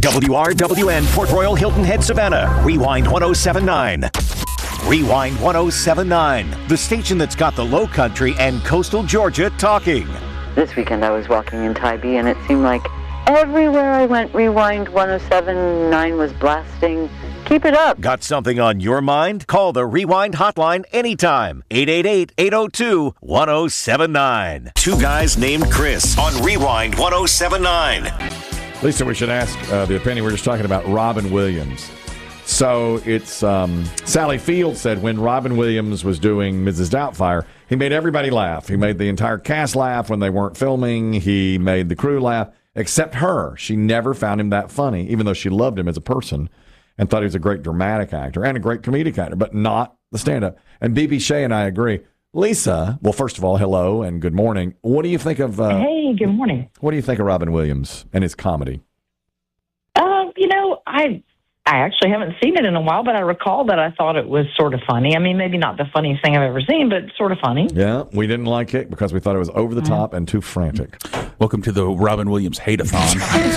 WRWN Port Royal Hilton Head Savannah, Rewind 1079. Rewind 1079, the station that's got the Low Country and coastal Georgia talking. This weekend I was walking in Tybee and it seemed like everywhere I went, Rewind 1079 was blasting. Keep it up. Got something on your mind? Call the Rewind hotline anytime. 888-802-1079. Two guys named Chris on Rewind 1079. Lisa, we should ask the opinion. We're just talking about Robin Williams. So it's Sally Field said when Robin Williams was doing Mrs. Doubtfire, he made everybody laugh. He made the entire cast laugh when they weren't filming. He made the crew laugh, except her. She never found him that funny, even though she loved him as a person and thought he was a great dramatic actor and a great comedic actor, but not the stand-up. And B.B. Shea and I agree. Lisa, well, first of all, hello and good morning. What do you think of... hey, good morning. What do you think of Robin Williams and his comedy? I actually haven't seen it in a while, but I recall that I thought it was sort of funny. I mean, maybe not the funniest thing I've ever seen, but sort of funny. Yeah, we didn't like it because we thought it was over the top and too frantic. Welcome to the Robin Williams hate-a-thon.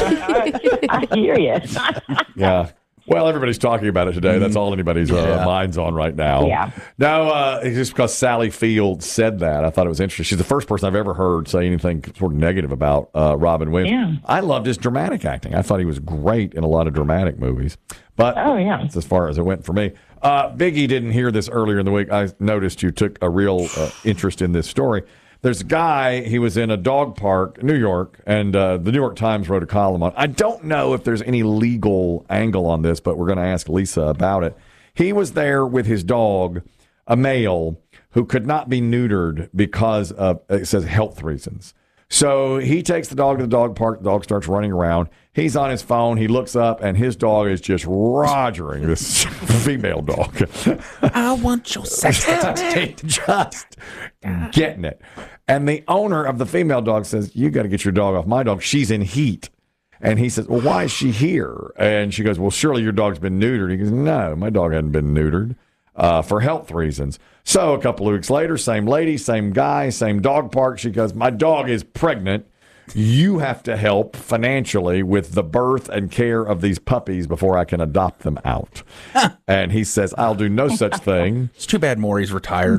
I hear you. Yeah. Well, everybody's talking about it today. That's all anybody's mind's on right now. Yeah. Now, just because Sally Field said that, I thought it was interesting. She's the first person I've ever heard say anything sort of negative about Robin Williams. Yeah. I loved his dramatic acting. I thought he was great in a lot of dramatic movies. But that's as far as it went for me. Biggie didn't hear this earlier in the week. I noticed you took a real interest in this story. There's a guy, he was in a dog park, New York, and the New York Times wrote a column on it. I don't know if there's any legal angle on this, but we're going to ask Lisa about it. He was there with his dog, a male, who could not be neutered because of, it says, health reasons. So he takes the dog to the dog park. The dog starts running around. He's on his phone. He looks up, and his dog is just rogering this female dog. I want your sex. Just getting it. And the owner of the female dog says, you got to get your dog off my dog. She's in heat. And he says, well, why is she here? And she goes, well, surely your dog's been neutered. He goes, no, my dog hadn't been neutered for health reasons. So a couple of weeks later, same lady, same guy, same dog park. She goes, my dog is pregnant. You have to help financially with the birth and care of these puppies before I can adopt them out. And he says, I'll do no such thing. It's too bad Maury's retired.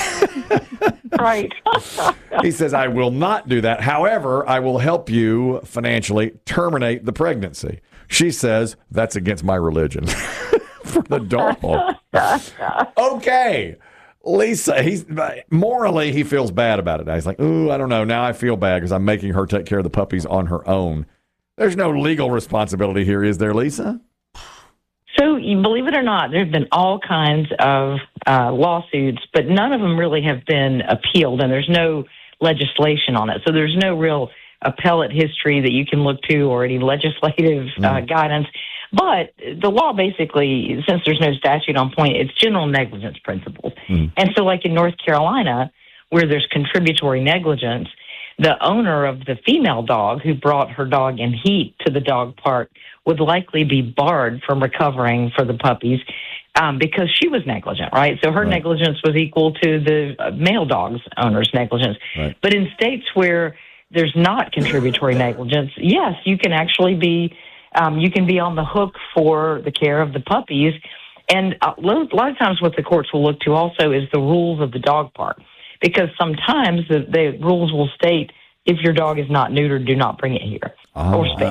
Right. He says, I will not do that. However, I will help you financially terminate the pregnancy. She says, that's against my religion. For the dog. Okay. Lisa, morally, he feels bad about it. He's like, ooh, I don't know. Now I feel bad because I'm making her take care of the puppies on her own. There's no legal responsibility here, is there, Lisa? So, you believe it or not, there have been all kinds of lawsuits, but none of them really have been appealed, and there's no legislation on it. So there's no real appellate history that you can look to or any legislative guidance. But the law basically, since there's no statute on point, it's general negligence principles. And so like in North Carolina, where there's contributory negligence, the owner of the female dog who brought her dog in heat to the dog park would likely be barred from recovering for the puppies because she was negligent, right? So her negligence was equal to the male dog's owner's negligence. Right. But in states where there's not contributory negligence, yes, you can actually be you can be on the hook for the care of the puppies. And a lot of times what the courts will look to also is the rules of the dog park. Because sometimes the rules will state, if your dog is not neutered, do not bring it here or spay.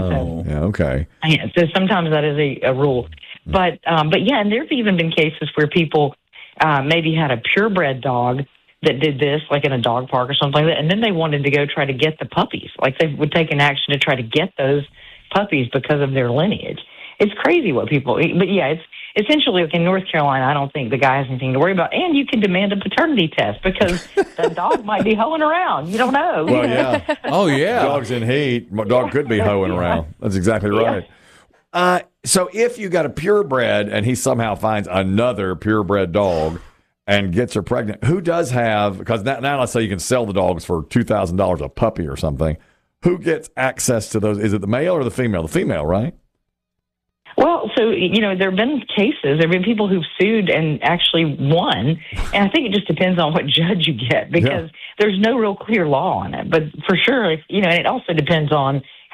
So sometimes that is a rule. But yeah, and there's even been cases where people maybe had a purebred dog that did this, like in a dog park or something like that, and then they wanted to go try to get the puppies. Like they would take an action to try to get those puppies because of their lineage. It's crazy what people, but yeah, it's essentially like in North Carolina, I don't think the guy has anything to worry about. And you can demand a paternity test because the dog might be hoeing around. You don't know. Well, yeah. Oh, yeah. Dog's in heat. My dog could be hoeing around. That's exactly right. So if you got a purebred and he somehow finds another purebred dog and gets her pregnant, who does have, because now let's say you can sell the dogs for $2,000 a puppy or something. Who gets access to those? Is it the male or the female? The female, right? Well, so, there have been cases, there have been people who've sued and actually won. And I think it just depends on what judge you get because there's no real clear law on it. But for sure, and it also depends on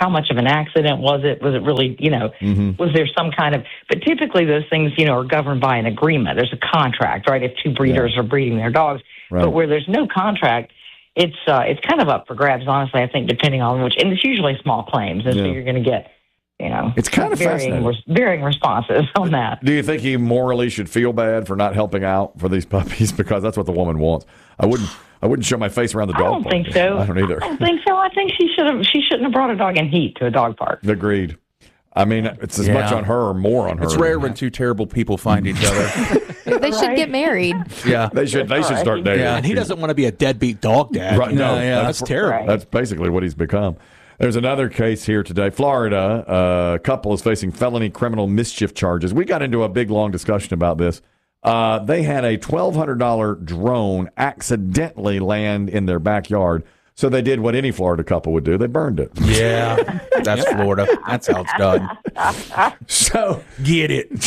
how much of an accident was it? Was it really, was there some kind of, but typically those things, are governed by an agreement. There's a contract, right? If two breeders are breeding their dogs, but where there's no contract, it's kind of up for grabs, honestly, I think, depending on which, and it's usually small claims, and so you're going to get, it's kind of varying responses on that. Do you think he morally should feel bad for not helping out for these puppies? Because that's what the woman wants. I wouldn't show my face around the dog park. I don't think so. I don't either. I don't think so. I think she shouldn't have brought a dog in heat to a dog park. Agreed. I mean, it's as much on her or more on her. It's rare when two terrible people find each other. They should get married. Yeah. They should start dating. Yeah, and he doesn't want to be a deadbeat dog dad. Right. No, that's terrible. Right. That's basically what he's become. There's another case here today. Florida, a couple is facing felony criminal mischief charges. We got into a big, long discussion about this. They had a $1,200 drone accidentally land in their backyard. So they did what any Florida couple would do. They burned it. Yeah, that's Florida. That's how it's done. So get it.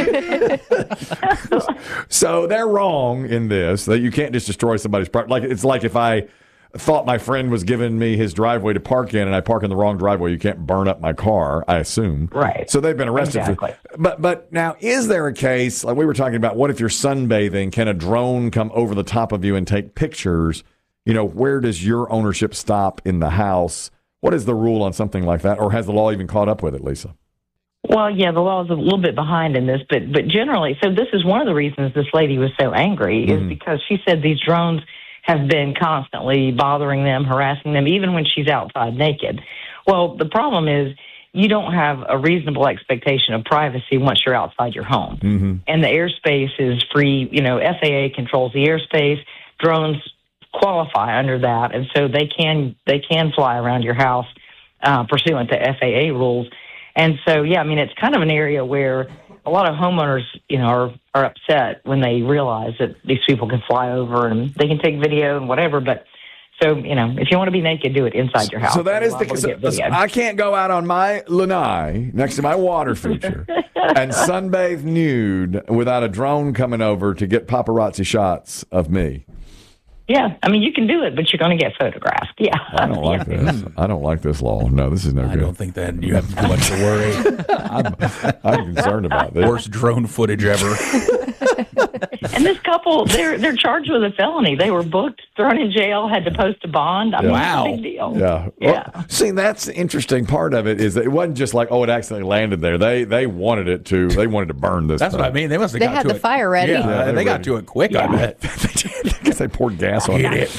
So they're wrong in this, that you can't just destroy somebody's property. It's like if I thought my friend was giving me his driveway to park in and I park in the wrong driveway, you can't burn up my car, I assume. Right. So they've been arrested. Exactly. But now, is there a case, like we were talking about, what if you're sunbathing? Can a drone come over the top of you and take pictures? Where does your ownership stop in the house? What is the rule on something like that? Or has the law even caught up with it, Lisa? Well, yeah, the law is a little bit behind in this, but generally, so this is one of the reasons this lady was so angry is because she said these drones have been constantly bothering them, harassing them, even when she's outside naked. Well, the problem is you don't have a reasonable expectation of privacy once you're outside your home. And the airspace is free. FAA controls the airspace. Drones qualify under that, and so they can fly around your house pursuant to FAA rules. And so, yeah, I mean, it's kind of an area where a lot of homeowners, are upset when they realize that these people can fly over and they can take video and whatever. But so, if you want to be naked, do it inside your house. So that is I can't go out on my lanai next to my water feature and sunbathe nude without a drone coming over to get paparazzi shots of me. Yeah, I mean, you can do it, but you're going to get photographed. Yeah. I don't like this. I don't like this law. No, this is no good. I don't think that you have too much to worry. I'm concerned about this. Worst drone footage ever. And this couple, they're charged with a felony. They were booked, thrown in jail, had to post a bond. I mean, wow. It's a big deal. Yeah. Well, see, that's the interesting part of it is that it wasn't just like, it accidentally landed there. They wanted it to. They wanted to burn this. That's thing. what I mean. They must have. They got had to the it. fire ready. Yeah, they got to it quick. I bet. I guess they poured gas on it.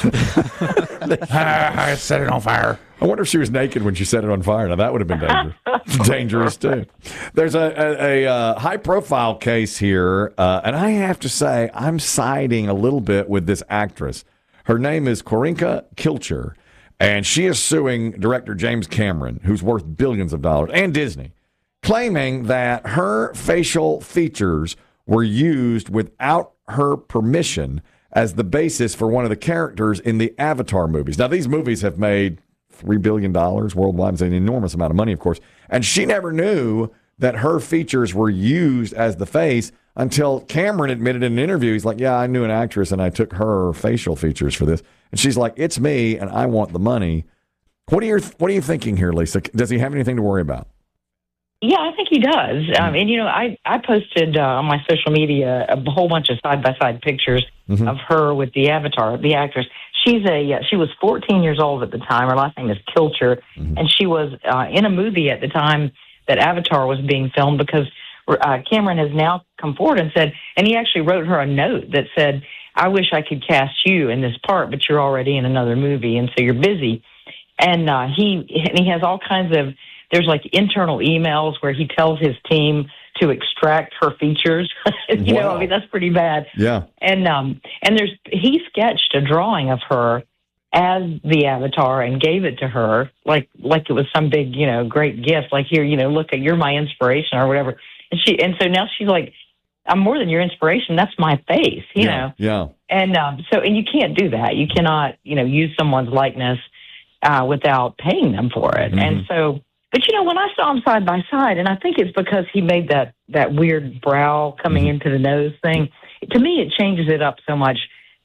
I set it on fire. I wonder if she was naked when she set it on fire. Now, that would have been dangerous too. There's a high-profile case here, and I have to say I'm siding a little bit with this actress. Her name is Corinka Kilcher, and she is suing director James Cameron, who's worth billions of dollars, and Disney, claiming that her facial features were used without her permission as the basis for one of the characters in the Avatar movies. Now, these movies have made $3 billion worldwide. It's an enormous amount of money, of course. And she never knew that her features were used as the face until Cameron admitted in an interview. He's like, yeah, I knew an actress and I took her facial features for this. And she's like, it's me and I want the money. What are you thinking here, Lisa? Does he have anything to worry about? Yeah, I think he does. And, I posted on my social media a whole bunch of side-by-side pictures of her with the Avatar, the actress. She was 14 years old at the time. Her last name is Kilcher, and she was in a movie at the time that Avatar was being filmed because Cameron has now come forward and said, and he actually wrote her a note that said, I wish I could cast you in this part, but you're already in another movie, and so you're busy. And he has all kinds of, there's like internal emails where he tells his team to extract her features. I mean, that's pretty bad. Yeah. And he sketched a drawing of her as the Avatar and gave it to her like it was some big, great gift. Like, here, look, you're my inspiration or whatever. And so now she's like, I'm more than your inspiration. That's my face, you know? Yeah. And and you can't do that. You cannot, use someone's likeness without paying them for it. And so, but when I saw him side by side, and I think it's because he made that weird brow coming into the nose thing, to me it changes it up so much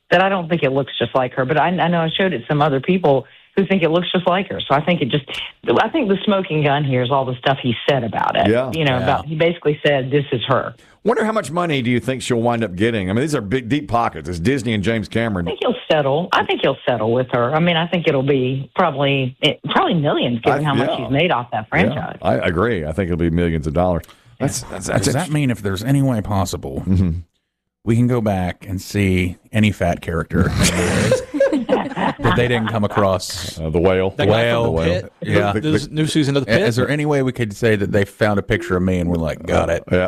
that I don't think it looks just like her. But I know I showed it to some other people who think it looks just like her. So I think I think the smoking gun here is all the stuff he said about it. Yeah. About, he basically said, this is her. Wonder how much money do you think she'll wind up getting? I mean, these are big, deep pockets. It's Disney and James Cameron. I think he'll settle. I think he'll settle with her. I mean, I think it'll be probably millions, given how much she's made off that franchise. Yeah, I agree. I think it'll be millions of dollars. Does that mean if there's any way possible, we can go back and see any fat character that they didn't come across? The whale. The whale. Yeah. The new season of The Pit. Is there any way we could say that they found a picture of me and we're like, got it? Yeah.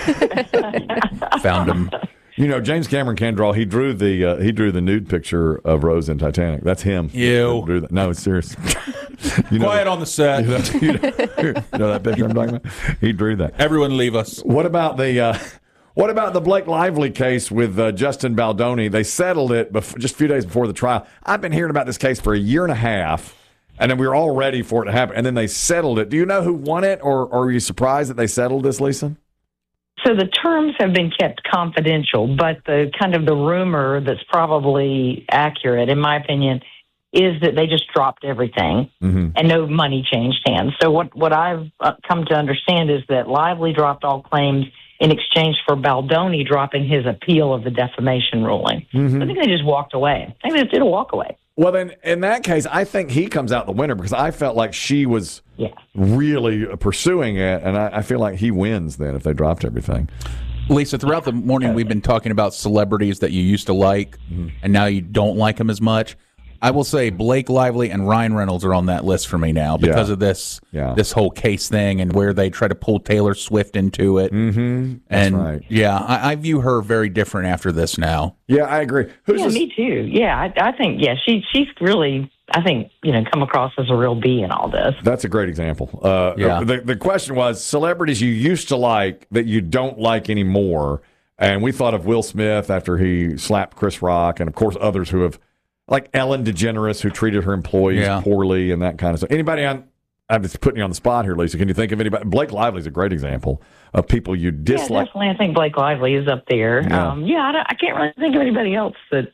Found him. James Cameron can draw. He drew the nude picture of Rose in Titanic. That's him. You. No, it's serious. Quiet on the set. You know that picture I'm talking about? He drew that. Everyone leave us. What about the Blake Lively case with Justin Baldoni? They settled it just a few days before the trial. I've been hearing about this case for a year and a half, and then we were all ready for it to happen, and then they settled it. Do you know who won it, or are you surprised that they settled this, Lisa? So the terms have been kept confidential, but the kind of the rumor that's probably accurate, in my opinion, is that they just dropped everything and no money changed hands. So what I've come to understand is that Lively dropped all claims in exchange for Baldoni dropping his appeal of the defamation ruling. I think they just walked away. I think they just did a walk away. Well, then, in that case, I think he comes out the winner because I felt like she was really pursuing it, and I feel like he wins then if they dropped everything. Lisa, throughout the morning, we've been talking about celebrities that you used to like, and now you don't like them as much. I will say Blake Lively and Ryan Reynolds are on that list for me now because of this whole case thing and where they try to pull Taylor Swift into it. And right. I view her very different after this now. Yeah, I agree. Me too. Yeah, I think she's really, I think, come across as a real B in all this. That's a great example. The question was celebrities you used to like that you don't like anymore, and we thought of Will Smith after he slapped Chris Rock, and of course others who have. Like Ellen DeGeneres, who treated her employees poorly and that kind of stuff. Anybody I'm just putting you on the spot here, Lisa. Can you think of anybody? Blake Lively is a great example of people you dislike. Yeah, definitely. I think Blake Lively is up there. I can't really think of anybody else that.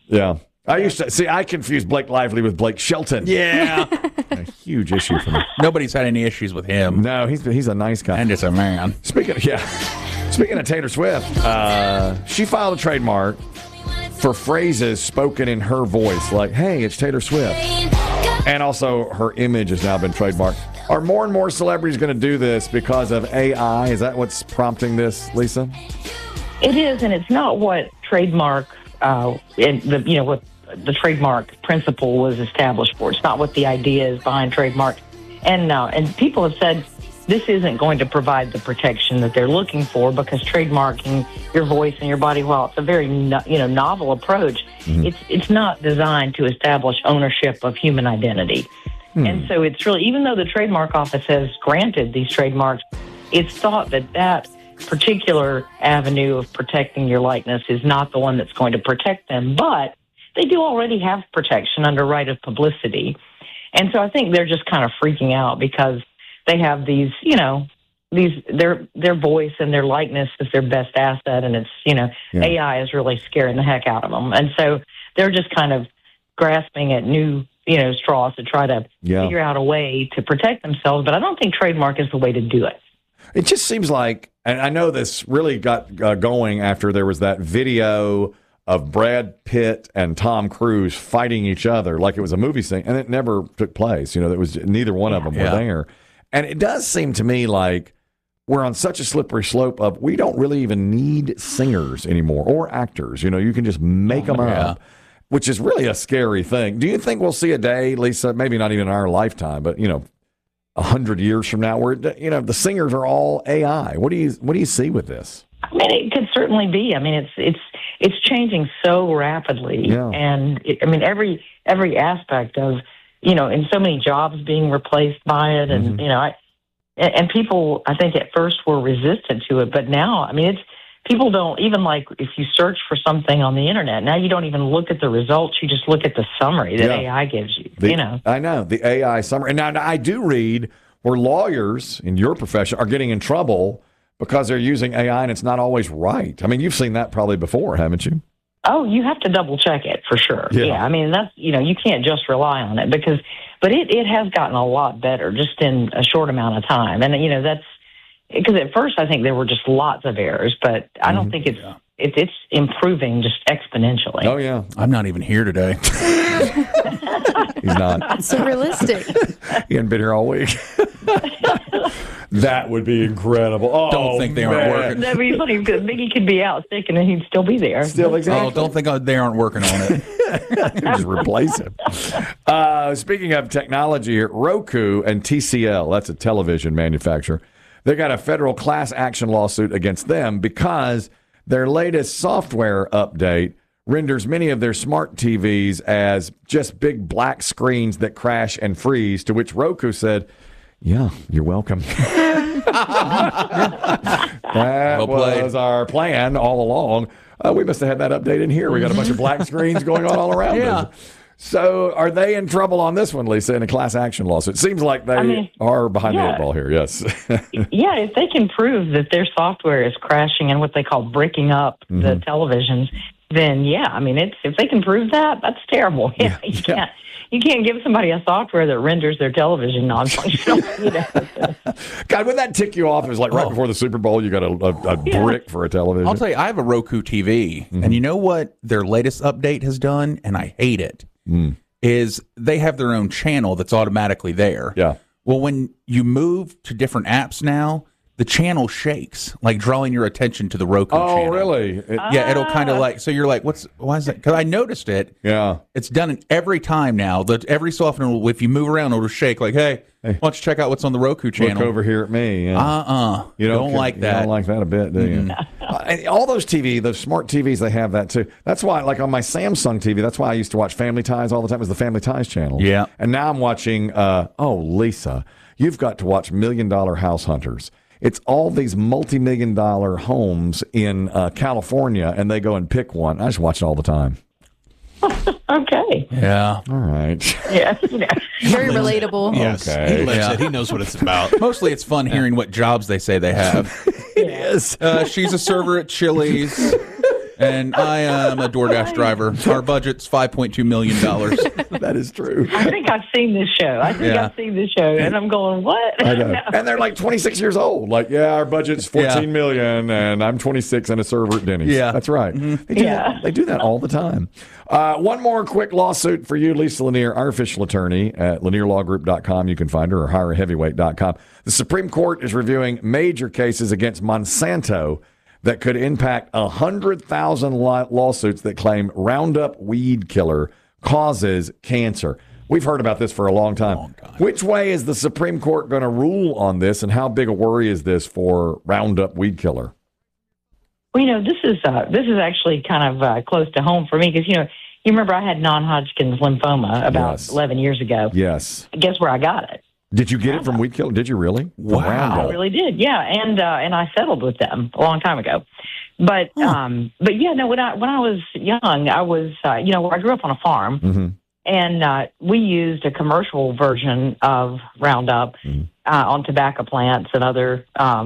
I confused Blake Lively with Blake Shelton. Yeah. A huge issue for me. Nobody's had any issues with him. No, he's a nice guy. And it's a man. Speaking of Taylor Swift, she filed a trademark for phrases spoken in her voice, like, hey, it's Taylor Swift. And also, her image has now been trademarked. Are more and more celebrities going to do this because of AI? Is that what's prompting this, Lisa? It is, and it's not what trademark, what the trademark principle was established for. It's not what the idea is behind trademark. And people have said, this isn't going to provide the protection that they're looking for because trademarking your voice and your body, while it's a very novel approach, it's not designed to establish ownership of human identity. And so it's really, even though the trademark office has granted these trademarks, it's thought that particular avenue of protecting your likeness is not the one that's going to protect them. But they do already have protection under right of publicity. And so I think they're just kind of freaking out because they have these, their voice and their likeness is their best asset, and it's, AI is really scaring the heck out of them. And so they're just kind of grasping at new, straws to try to figure out a way to protect themselves. But I don't think trademark is the way to do it. It just seems like, and I know this really got going after there was that video of Brad Pitt and Tom Cruise fighting each other like it was a movie scene, and it never took place. It was neither one of them were there. And it does seem to me like we're on such a slippery slope of we don't really even need singers anymore or actors. You can just make them up, which is really a scary thing. Do you think we'll see a day, Lisa, maybe not even in our lifetime, but, 100 years from now where, the singers are all AI? What do you see with this? I mean, it could certainly be. I mean, it's changing so rapidly. Yeah. And, every aspect of, and so many jobs being replaced by it. And, and people, I think at first were resistant to it, but now, people don't even if you search for something on the internet, now you don't even look at the results. You just look at the summary that AI gives you, I know, the AI summary. And now I do read where lawyers in your profession are getting in trouble because they're using AI and it's not always right. You've seen that probably before, haven't you? Oh, you have to double check it for sure. Yeah. I mean, that's, you can't just rely on it but it has gotten a lot better just in a short amount of time. And, that's because at first I think there were just lots of errors, but I don't think it's improving just exponentially. Oh, yeah. I'm not even here today. He's not. So realistic. He hadn't been here all week. That would be incredible. Oh, don't think they aren't working. That'd be funny because Biggie could be out sick and then he'd still be there. Still, exactly. Oh, don't think they aren't working on it. Just replace him. Speaking of technology here, Roku and TCL, that's a television manufacturer, they got a federal class action lawsuit against them because their latest software update renders many of their smart TVs as just big black screens that crash and freeze, to which Roku said, yeah, you're welcome. That was our plan all along. We must have had that update in here. We got a bunch of black screens going on all around us. So are they in trouble on this one, Lisa, in a class action lawsuit? It seems like they are behind the eight ball here, yes. Yeah, if they can prove that their software is crashing and what they call bricking up the televisions, then if they can prove that, that's terrible. You can't give somebody a software that renders their television non-functional. God, would that tick you off? It was like right before the Super Bowl, you got a brick for a television. I'll tell you, I have a Roku TV, and you know what their latest update has done, and I hate it, is they have their own channel that's automatically there. Yeah. Well, when you move to different apps now, the channel shakes, like drawing your attention to the Roku channel. Oh, really? It'll kind of so you're like, why is that? Because I noticed it. Yeah. It's done every time now. Every so often, if you move around, it'll shake like, hey, why don't you check out what's on the Roku channel? Look over here at me. Yeah. You don't like that. You don't like that a bit, do you? All those those smart TVs, they have that too. That's why, like on my Samsung TV, that's why I used to watch Family Ties all the time. It was the Family Ties channel. Yeah. And now I'm watching, Lisa, you've got to watch $1 Million House Hunters. It's all these multi-million-dollar homes in California, and they go and pick one. I just watch it all the time. Okay. Yeah. All right. Yeah. Very relatable. Yes. Okay. He lives it. He knows what it's about. Mostly it's fun hearing what jobs they say they have. It is. She's a server at Chili's. And I am a DoorDash driver. Our budget's $5.2 million. That is true. I think I've seen this show. I've seen this show, and I'm going, what? I know. And they're like 26 years old. Like, our budget's $14 million, and I'm 26 and a server at Denny's. Yeah. That's right. They do that all the time. One more quick lawsuit for you, Lisa Lanier, our official attorney at LanierLawGroup.com. You can find her, or HireAHeavyweight.com. The Supreme Court is reviewing major cases against Monsanto that could impact 100,000 lawsuits that claim Roundup weed killer causes cancer. We've heard about this for a long time. Which way is the Supreme Court going to rule on this, and how big a worry is this for Roundup weed killer? Well, this is actually kind of close to home for me because, you remember I had non-Hodgkin's lymphoma about 11 years ago. Yes. Guess where I got it? Did you get it from weed killer? Did you really? Wow. I really did. Yeah. And I settled with them a long time ago. But when I was young, I was, I grew up on a farm and we used a commercial version of Roundup on tobacco plants and other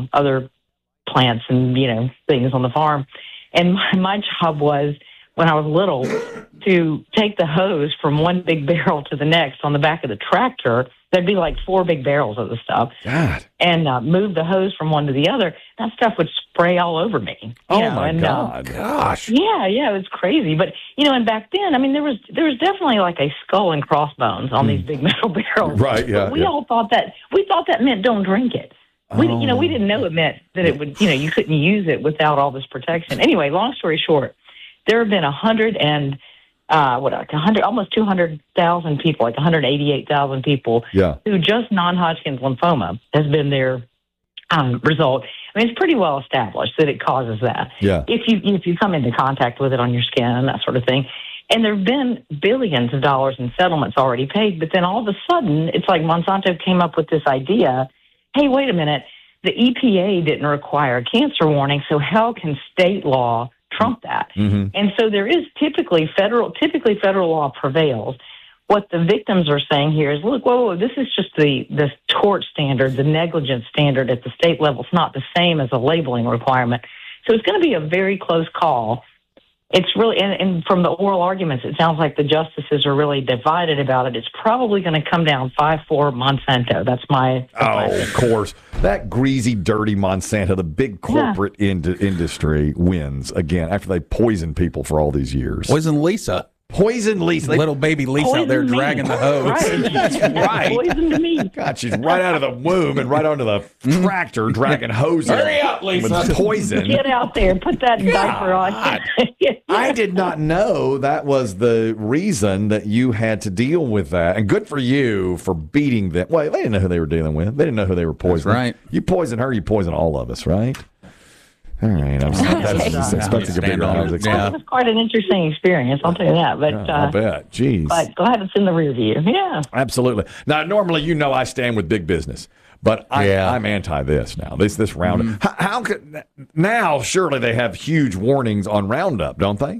plants and, things on the farm. And my job was, when I was little, to take the hose from one big barrel to the next on the back of the tractor. There'd be like 4 big barrels of the stuff. God. And move the hose from one to the other. That stuff would spray all over me. My God. Gosh. Yeah, it was crazy. But, and back then, I mean, there was definitely like a skull and crossbones on these big metal barrels. Right, yeah. But we all thought that meant don't drink it. We didn't know it meant that it would, you couldn't use it without all this protection. Anyway, long story short, there have been almost 200,000 people, like 188,000 people, who just non-Hodgkin's lymphoma has been their result. I mean, it's pretty well established that it causes that. Yeah. If you come into contact with it on your skin and that sort of thing. And there have been billions of dollars in settlements already paid, but then all of a sudden, it's like Monsanto came up with this idea, hey, wait a minute, the EPA didn't require a cancer warning, so how can state law trump that? And so there is typically federal law prevails. What the victims are saying here is, look, whoa, this is just the tort standard, the negligence standard at the state level. It's not the same as a labeling requirement. So it's going to be a very close call it's really, and from the oral arguments, it sounds like the justices are really divided about it. It's probably going to come down 5-4 Monsanto. That's my of course. That greasy, dirty Monsanto, the big corporate industry, wins again after they poisoned people for all these years. Poison Lisa. Poison Lisa. Little baby Lisa out there dragging the hose. Right. That's right. Poison to me. God, she's right out of the womb and right onto the tractor dragging hoses. Hurry up, Lisa. With poison. Get out there. Put that diaper on. I did not know that was the reason that you had to deal with that. And good for you for beating them. Well, they didn't know who they were dealing with. They didn't know who they were poisoning. That's right. You poison her, you poison all of us, right? All right. I was expecting a bigger one. It was quite an interesting experience, I'll tell you that. But I bet. Jeez. But glad it's in the rear view. Yeah. Absolutely. Now, normally, I stand with big business. But I'm anti this now. This Roundup. How could now? Surely they have huge warnings on Roundup, don't they?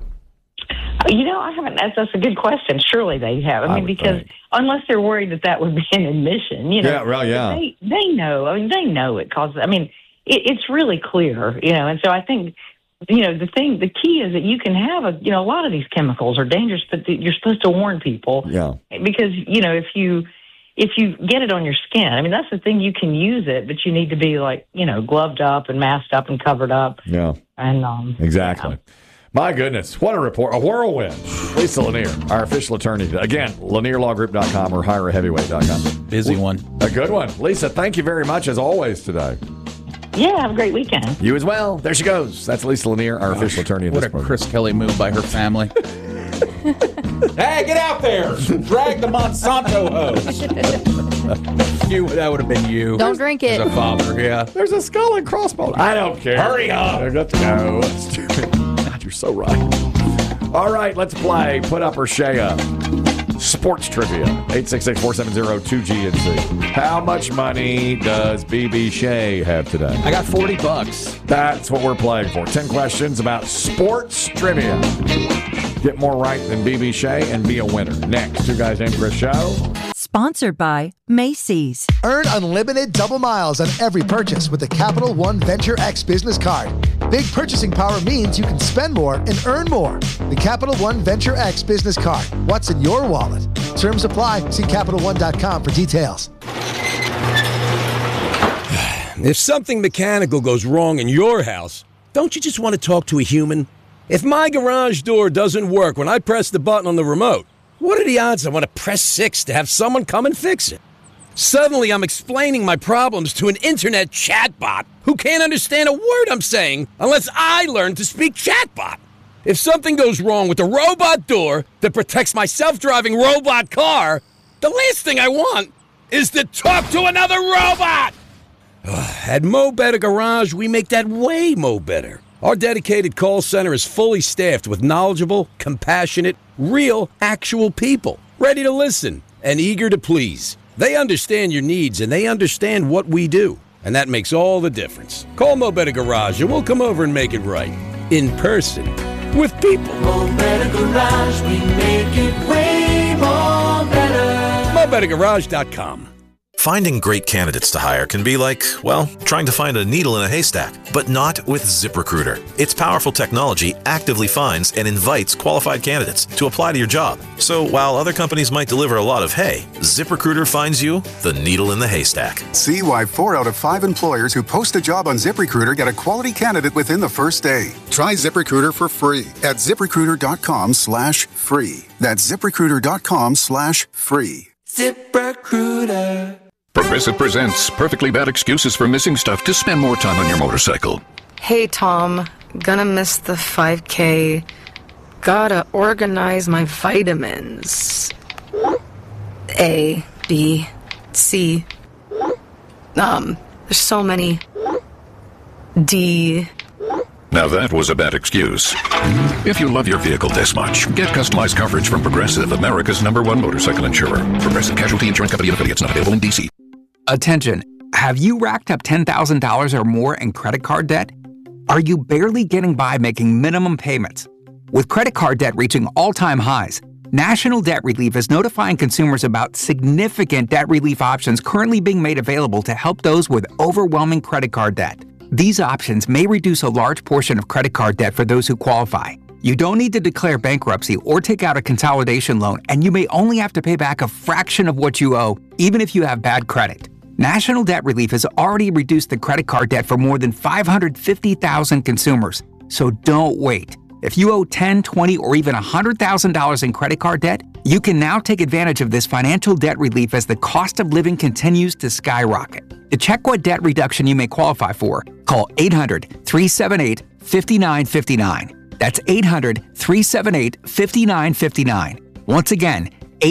I haven't. That's a good question. Surely they have. I mean, because unless they're worried that would be an admission, Yeah, well, yeah. They know. I mean, they know it causes. I mean, it's really clear, And so I think, the key is that you can have a lot of these chemicals are dangerous, but you're supposed to warn people. Yeah. Because if you get it on your skin, I mean, that's the thing. You can use it, but you need to be gloved up and masked up and covered up. Yeah. And exactly. Yeah. My goodness, what a report. A whirlwind. Lisa Lanier, our official attorney. Again, lanierlawgroup.com or hireaheavyweight.com. Busy one. A good one. Lisa, thank you very much as always today. Yeah, have a great weekend. You as well. There she goes. That's Lisa Lanier, our official attorney. What a Chris Kelly move by her family. Hey, get out there! Drag the Monsanto hose. That would have been you. Don't drink it. As a father, yeah. There's a skull and crossbones. I don't care. Hurry up. Let's go. God, you're so right. All right, let's play. Put up or Shea up. Sports trivia. 866-470-2GNC. How much money does BB Shea have today? I got $40. That's what we're playing for. 10 questions about sports trivia. Get more right than BB Shea and be a winner. Next, Two Guys Named Chris Show. Sponsored by Macy's. Earn unlimited double miles on every purchase with the Capital One Venture X business card. Big purchasing power means you can spend more and earn more. The Capital One Venture X business card. What's in your wallet? Terms apply. See CapitalOne.com for details. If something mechanical goes wrong in your house, don't you just want to talk to a human? If my garage door doesn't work when I press the button on the remote, what are the odds I want to press 6 to have someone come and fix it? Suddenly, I'm explaining my problems to an internet chatbot who can't understand a word I'm saying unless I learn to speak chatbot. If something goes wrong with the robot door that protects my self-driving robot car, the last thing I want is to talk to another robot. At Mo Better Garage, we make that way mo better. Our dedicated call center is fully staffed with knowledgeable, compassionate, real, actual people, ready to listen and eager to please. They understand your needs and they understand what we do, and that makes all the difference. Call Mo Better Garage and we'll come over and make it right. In person. With people. Mo Better Garage, we make it way more better. MoBetterGarage.com. Finding great candidates to hire can be like, well, trying to find a needle in a haystack, but not with ZipRecruiter. Its powerful technology actively finds and invites qualified candidates to apply to your job. So while other companies might deliver a lot of hay, ZipRecruiter finds you the needle in the haystack. See why 4 out of 5 employers who post a job on ZipRecruiter get a quality candidate within the first day. Try ZipRecruiter for free at ZipRecruiter.com/free. That's ZipRecruiter.com/free. ZipRecruiter. Progressive presents Perfectly Bad Excuses for Missing Stuff to Spend More Time on Your Motorcycle. Hey, Tom. Gonna miss the 5K. Gotta organize my vitamins. A, B, C. There's so many. D. Now that was a bad excuse. If you love your vehicle this much, get customized coverage from Progressive, America's #1 motorcycle insurer. Progressive Casualty Insurance Company and affiliates, not available in D.C. Attention. Have you racked up $10,000 or more in credit card debt? Are you barely getting by making minimum payments? With credit card debt reaching all-time highs, National Debt Relief is notifying consumers about significant debt relief options currently being made available to help those with overwhelming credit card debt. These options may reduce a large portion of credit card debt for those who qualify. You don't need to declare bankruptcy or take out a consolidation loan, and you may only have to pay back a fraction of what you owe, even if you have bad credit. National Debt Relief has already reduced the credit card debt for more than 550,000 consumers. So don't wait. If you owe $10, $20, or even $100,000 in credit card debt, you can now take advantage of this financial debt relief as the cost of living continues to skyrocket. To check what debt reduction you may qualify for, call 800-378-5959. That's 800-378-5959. Once again,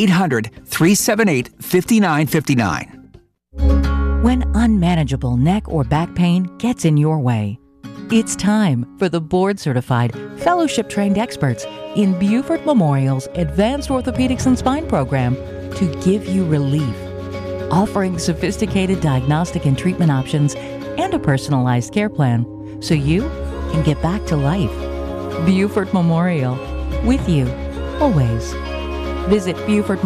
800-378-5959. When unmanageable neck or back pain gets in your way, it's time for the board-certified, fellowship-trained experts in Buford Memorial's Advanced Orthopedics and Spine program to give you relief, offering sophisticated diagnostic and treatment options and a personalized care plan so you can get back to life. Buford Memorial, with you, always. Visit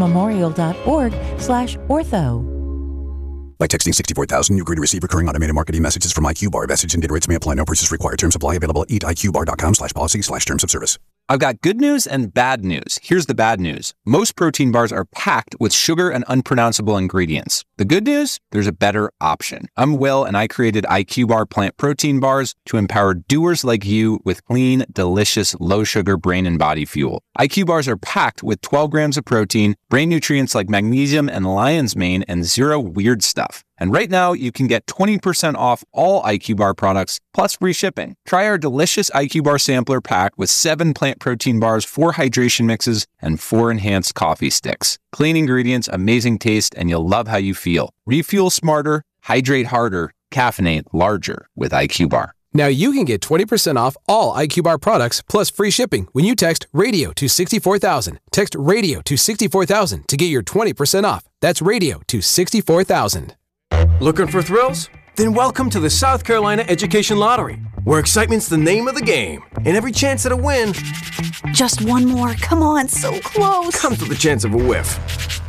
BufordMemorial.org/ortho. By texting 64,000, you agree to receive recurring automated marketing messages from IQ Bar. Message and data rates may apply. No purchase required. Terms apply. Available at eatiqbar.com/policy/terms of service. I've got good news and bad news. Here's the bad news. Most protein bars are packed with sugar and unpronounceable ingredients. The good news? There's a better option. I'm Will, and I created IQ Bar plant protein bars to empower doers like you with clean, delicious, low-sugar brain and body fuel. IQ bars are packed with 12 grams of protein, brain nutrients like magnesium and lion's mane, and zero weird stuff. And right now, you can get 20% off all IQ Bar products, plus free shipping. Try our delicious IQ Bar sampler pack with 7 plant protein bars, 4 hydration mixes, and 4 enhanced coffee sticks. Clean ingredients, amazing taste, and you'll love how you feel. Refuel smarter, hydrate harder, caffeinate larger with IQ Bar. Now you can get 20% off all IQ Bar products plus free shipping when you text RADIO to 64,000. Text RADIO to 64,000 to get your 20% off. That's RADIO to 64,000. Looking for thrills? Then welcome to the South Carolina Education Lottery, where excitement's the name of the game, and every chance at a win Just one more. Come on, so close. comes with a chance of a whiff.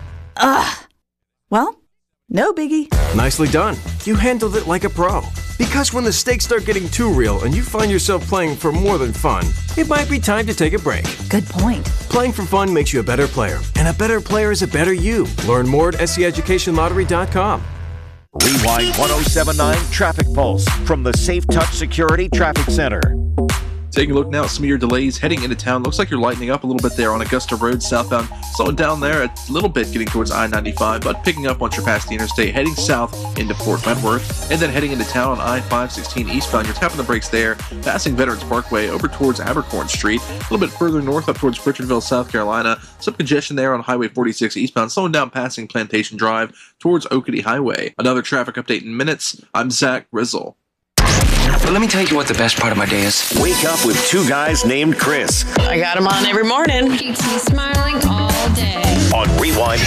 Well, no biggie. Nicely done. You handled it like a pro. Because when the stakes start getting too real and you find yourself playing for more than fun, it might be time to take a break. Good point. Playing for fun makes you a better player, and a better player is a better you. Learn more at seeducationlottery.com. Rewind 1079 Traffic Pulse from the Safe Touch Security Traffic Center. Taking a look now at some of your delays heading into town. Looks like you're lightening up a little bit there on Augusta Road southbound. Slowing down there a little bit getting towards I-95, but picking up once you're past the interstate, heading south into Fort Wentworth, and then heading into town on I-516 eastbound. You're tapping the brakes there, passing Veterans Parkway over towards Abercorn Street. A little bit further north up towards Pritchardville, South Carolina. Some congestion there on Highway 46 eastbound, slowing down passing Plantation Drive towards Oakity Highway. Another traffic update in minutes. I'm Zach Rizzle. But let me tell you what the best part of my day is. Wake up with 2 guys named Chris. I got him on every morning. Keeps me smiling all day. On Rewind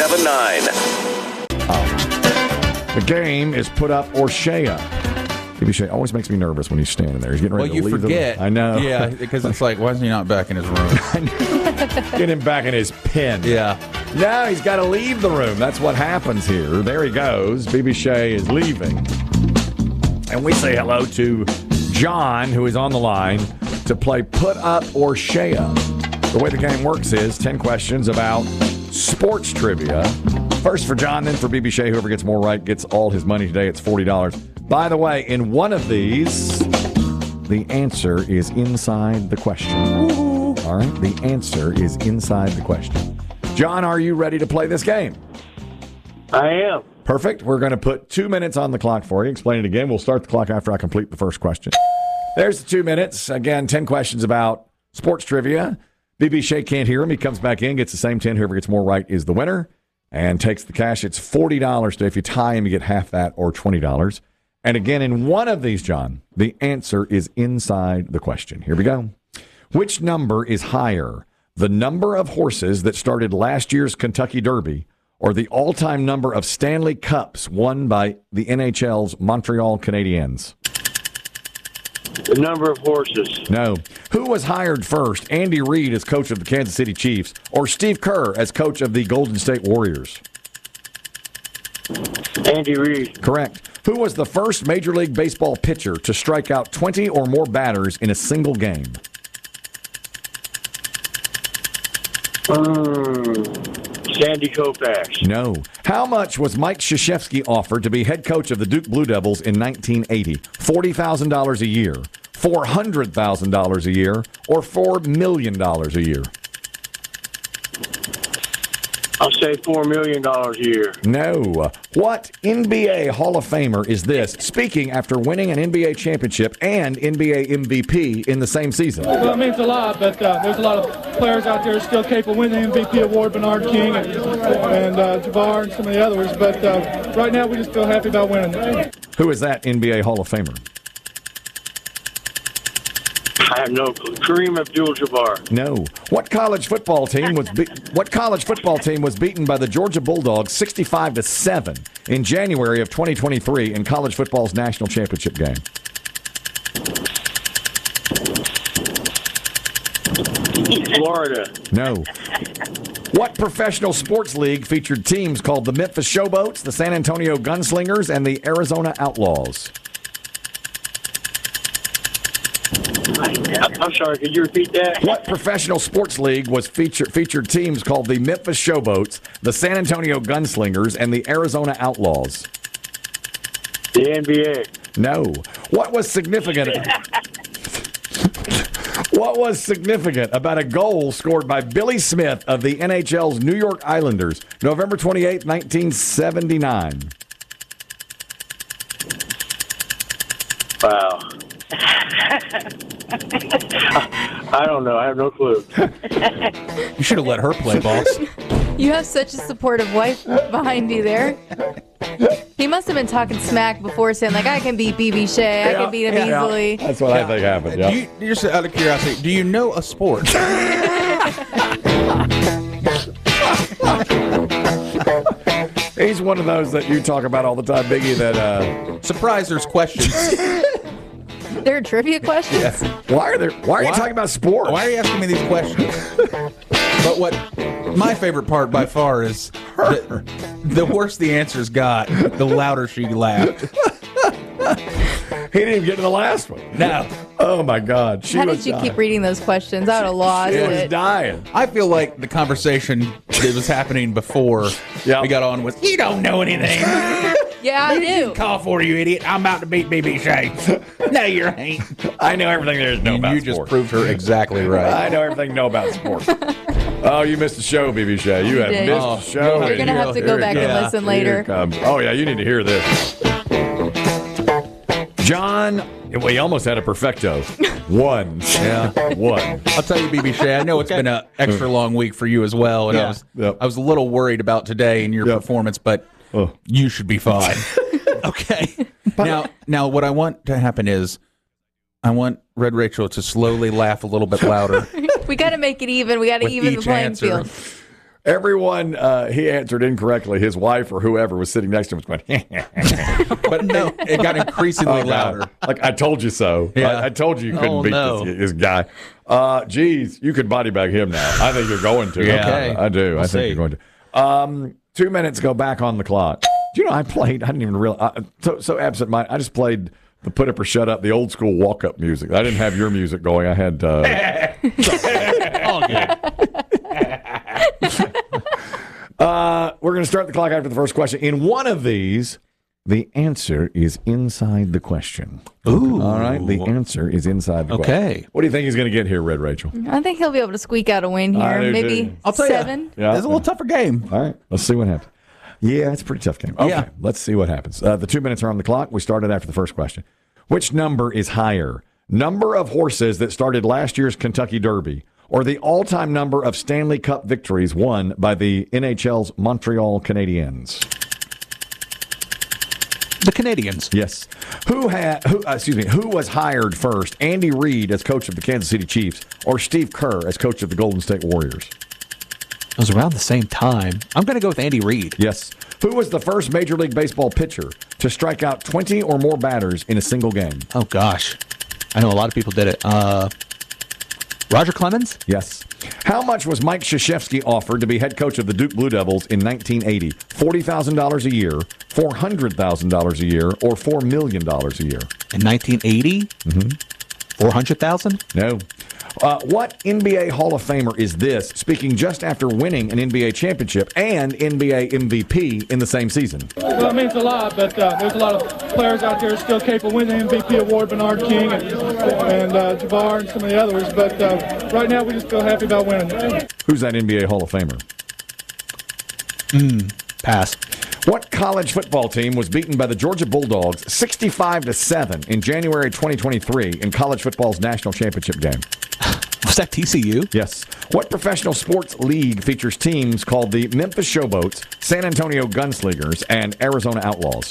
1079. The game is put up or Shea. Maybe Shea always makes me nervous when he's standing there. He's getting ready to leave. Forget. I know. Yeah, because it's like, why is he not back in his room? Get him back in his pen. Yeah. Now he's got to leave the room. That's what happens here. There he goes. BB Shea is leaving. And we say hello to John, who is on the line to play Put Up or Shea. The way the game works is 10 questions about sports trivia. First for John, then for BB Shea. Whoever gets more right gets all his money today. It's $40. By the way, in one of these, the answer is inside the question. All right? The answer is inside the question. John, are you ready to play this game? I am. Perfect. We're going to put 2 minutes on the clock for you. Explain it again. We'll start the clock after I complete the first question. There's the 2 minutes. Again, 10 questions about sports trivia. BB Shea can't hear him. He comes back in, gets the same 10. Whoever gets more right is the winner and takes the cash. It's $40 today. If you tie him, you get half that or $20. And again, in one of these, John, the answer is inside the question. Here we go. Which number is higher? The number of horses that started last year's Kentucky Derby or the all-time number of Stanley Cups won by the NHL's Montreal Canadiens? The number of horses. No. Who was hired first, Andy Reid as coach of the Kansas City Chiefs or Steve Kerr as coach of the Golden State Warriors? Andy Reid. Correct. Who was the first Major League Baseball pitcher to strike out 20 or more batters in a single game? Sandy Koufax. No. How much was Mike Krzyzewski offered to be head coach of the Duke Blue Devils in 1980? $40,000 a year, $400,000 a year, or $4 million a year? I'll say $4 million a year. No. What NBA Hall of Famer is this, speaking after winning an NBA championship and NBA MVP in the same season? Well, it means a lot, but there's a lot of players out there still capable of winning the MVP award, Bernard King and Jabbar and some of the others. But right now, we just feel happy about winning it. Who is that NBA Hall of Famer? I have no clue. Kareem Abdul-Jabbar. No. What college football team was beaten by the Georgia Bulldogs 65-7 in January of 2023 in college football's national championship game? Florida. No. What professional sports league featured teams called the Memphis Showboats, the San Antonio Gunslingers, and the Arizona Outlaws? I'm sorry, could you repeat that? What professional sports league was featured teams called the Memphis Showboats, the San Antonio Gunslingers, and the Arizona Outlaws? The NBA. No. What was significant? What was significant about a goal scored by Billy Smith of the NHL's New York Islanders, November 28, 1979? Wow. I don't know. I have no clue. You should have let her play, boss. You have such a supportive wife behind you there. He must have been talking smack before, saying, like, I can beat B.B. Shea. I can beat him easily. That's what I think happened. Yeah. Just out of curiosity, do you know a sport? He's one of those that you talk about all the time, Biggie, that... Surprise, there's questions. There are trivia questions? Yeah. Why are you talking about sports? Why are you asking me these questions? But what my favorite part by far is the worse the answers got, the louder she laughed. He didn't even get to the last one. No. Oh, my God. How did you keep reading those questions? I would have lost it. She was dying. I feel like the conversation that was happening before we got on was, you don't know anything. Yeah, I do. Call for you, idiot. I'm about to beat B.B. Shea. No, you ain't. I know everything there is to know about sports. You just proved her exactly right. I know everything to know about sports. Oh, you missed the show, B.B. Shea. You have missed the show. You're going to have to go back and listen later. Oh, yeah, you need to hear this. John, we almost had a perfecto. One. Yeah, one. I'll tell you, B.B. Shea, I know it's been an extra long week for you as well, and I was a little worried about today and your performance, but you should be fine. Okay. Now, what I want to happen is I want Red Rachel to slowly laugh a little bit louder. We got to make it even. We got to even the playing field. Everyone he answered incorrectly. His wife or whoever was sitting next to him was going, but no, it got increasingly louder. Like, I told you so. Yeah. I told you couldn't beat this guy. Geez, you could body bag him now. I think you're going to. Yeah. Okay. I do. I think you're going to. 2 minutes go back on the clock. Do you know I didn't even realize. So absent minded. I just played the Put Up or Shut Up, the old school walk up music. I didn't have your music going. I had. All good. We're going to start the clock after the first question. In one of these, the answer is inside the question. Ooh. All right, the answer is inside the question. Okay. What do you think he's going to get here, Red Rachel? I think he'll be able to squeak out a win here. Maybe I'll tell 7. You, it's a little tougher game. All right, let's see what happens. Yeah, it's a pretty tough game. Okay, let's see what happens. The 2 minutes are on the clock. We started after the first question. Which number is higher? Number of horses that started last year's Kentucky Derby, or the all-time number of Stanley Cup victories won by the NHL's Montreal Canadiens? The Canadians. Yes. Who was hired first? Andy Reid as coach of the Kansas City Chiefs, or Steve Kerr as coach of the Golden State Warriors? It was around the same time. I'm going to go with Andy Reid. Yes. Who was the first Major League Baseball pitcher to strike out 20 or more batters in a single game? Oh, gosh. I know a lot of people did it. Roger Clemens? Yes. How much was Mike Krzyzewski offered to be head coach of the Duke Blue Devils in 1980? $40,000 a year, $400,000 a year, or $4 million a year? In 1980? Mm-hmm. $400,000? No. What NBA Hall of Famer is this, speaking just after winning an NBA championship and NBA MVP in the same season? Well, it means a lot, but there's a lot of players out there still capable of winning the MVP award, Bernard King and Jabbar and some of the others. But right now we just feel happy about winning. Who's that NBA Hall of Famer? Pass. What college football team was beaten by the Georgia Bulldogs 65-7 in January 2023 in college football's national championship game? Was that TCU? Yes. What professional sports league features teams called the Memphis Showboats, San Antonio Gunslingers, and Arizona Outlaws?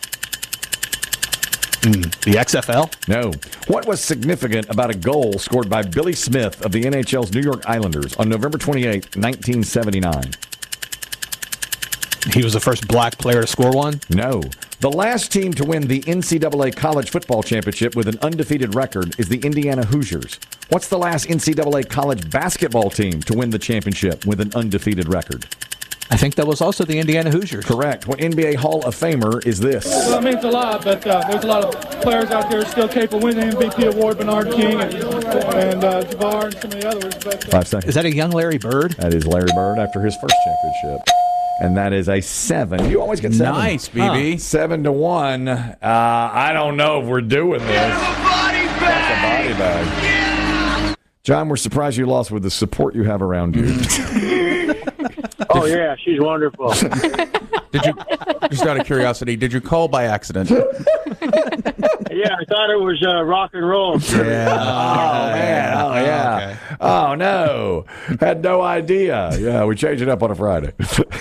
The XFL? No. What was significant about a goal scored by Billy Smith of the NHL's New York Islanders on November 28, 1979? He was the first black player to score one? No. The last team to win the NCAA College Football Championship with an undefeated record is the Indiana Hoosiers. What's the last NCAA College Basketball team to win the championship with an undefeated record? I think that was also the Indiana Hoosiers. Correct. What NBA Hall of Famer is this? Well, it means a lot, but there's a lot of players out there still capable of winning the MVP award, Bernard King and Jabbar and some of the others. But, 5 seconds. Is that a young Larry Bird? That is Larry Bird after his first championship. And that is a 7. You always get 7. Nice, BB. 7-1. I don't know if we're doing this. That's a body bag. Yeah. John, we're surprised you lost with the support you have around you. Oh, yeah, she's wonderful. Did you, just out of curiosity, did you call by accident? Yeah, I thought it was rock and roll. Yeah. Oh, man. Oh, yeah. Okay. Oh, no. Had no idea. Yeah, we changed it up on a Friday.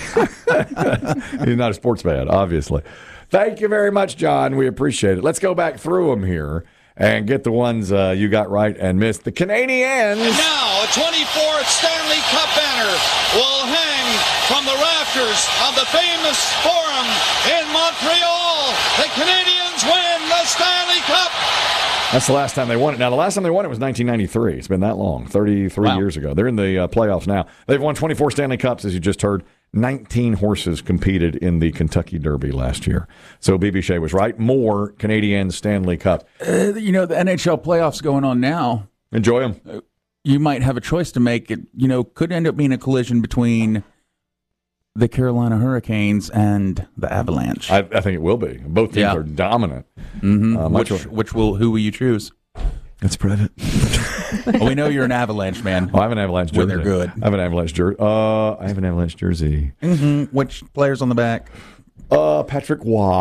He's not a sports fan, obviously. Thank you very much, John. We appreciate it. Let's go back through them here and get the ones you got right and missed. The Canadiens. And now, a 24th Stanley Cup banner will hang from the rafters of the famous Forum in Montreal. The Canadiens win the Stanley Cup. That's the last time they won it. Now, the last time they won it was 1993. It's been that long, 33 years ago. They're in the playoffs now. They've won 24 Stanley Cups, as you just heard. 19 horses competed in the Kentucky Derby last year. So BB Shea was right. More Canadian Stanley Cup. The NHL playoffs going on now. Enjoy them. You might have a choice to make. It could end up being a collision between the Carolina Hurricanes and the Avalanche. I think it will be. Both teams are dominant. Mm-hmm. Who will you choose? Let's spread it. Well, we know you're an Avalanche man. Oh, I have an Avalanche jersey. When they're good. I have an Avalanche jersey. Mm-hmm. Which player's on the back? Patrick Waugh.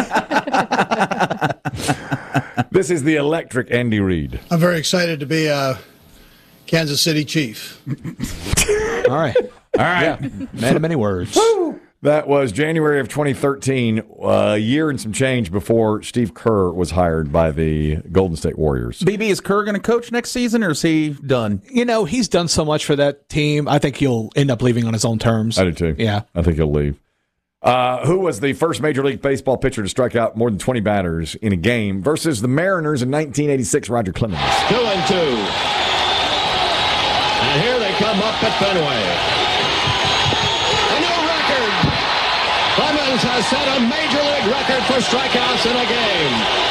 This is the electric Andy Reid. I'm very excited to be a Kansas City Chief. All right. Yeah. Man of many words. Woo! That was January of 2013, a year and some change before Steve Kerr was hired by the Golden State Warriors. BB, is Kerr going to coach next season, or is he done? He's done so much for that team. I think he'll end up leaving on his own terms. I do too. Yeah. I think he'll leave. Who was the first Major League Baseball pitcher to strike out more than 20 batters in a game versus the Mariners in 1986, Roger Clemens? 2-2. And here they come up at Fenway. Clemens has set a Major League record for strikeouts in a game.